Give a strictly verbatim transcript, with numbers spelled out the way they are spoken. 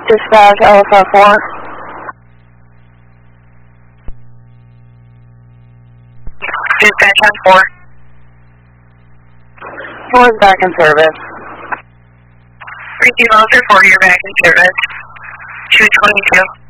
Dispatch, Alpha four. Dispatch on four. four is back in service. Three Kilo four, you're back in service. two twenty-two.